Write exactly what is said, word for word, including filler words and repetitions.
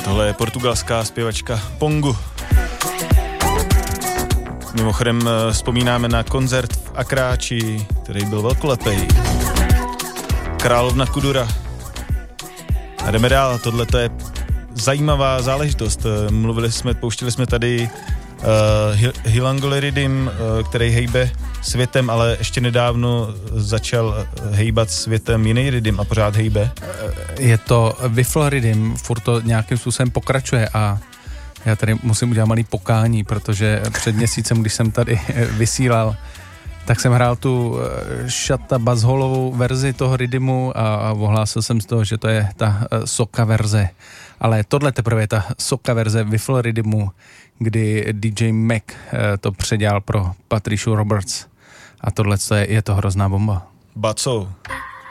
Tohle je portugalská zpěvačka Pongu. Mimochodem vzpomínáme na koncert v Akráči, který byl velkolepej. Královna Kudura. A jdeme dál, tohle to je zajímavá záležitost. Mluvili jsme, pouštili jsme tady uh, Hilangoliridim, uh, který hejbe světem, ale ještě nedávno začal hejbat světem jiný rydim a pořád hejbe. Je to Wifloridim, furt to nějakým způsobem pokračuje a já tady musím udělat malý pokání, protože před měsícem, když jsem tady vysílal, tak jsem hrál tu Shata Bassholovou verzi toho rydimu a, a ohlásil jsem z toho, že to je ta soka verze. Ale tohle teprve je ta soka verze Wifloridimu, kdy D J Mac to předělal pro Patricia Roberts. A tohle je, je to hrozná bomba. Bacou.